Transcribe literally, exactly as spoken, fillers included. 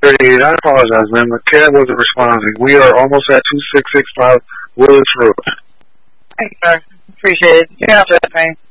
thirty-eight. I apologize, man. My cat wasn't responding. We are almost at two six six five Willis Road. Thanks, sir. Appreciate it. You're not just fine.